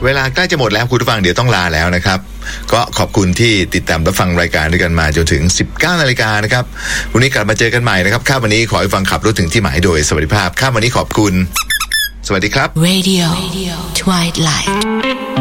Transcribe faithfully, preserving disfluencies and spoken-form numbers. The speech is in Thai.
เวลาใกล้จะหมดแล้วคุณผู้ฟังเดี๋ยวต้องลาแล้วนะครับก็ขอบคุณที่ติดตามรับฟังรายการด้วยกันมาจนถึง สิบเก้านาฬิกานะครับวันนี้กลับมาเจอกันใหม่นะครับค่ำวันนี้ขอให้ฟังขับรถถึงที่หมายโดยสวัสดิภาพค่ำวันนี้ขอบคุณสวัสดีครับ Radio Twilight